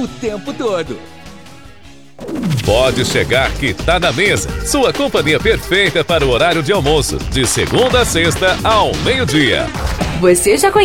o tempo todo. Pode chegar que tá na mesa. Sua companhia perfeita para o horário de almoço, de segunda a sexta ao meio-dia. Você já conhece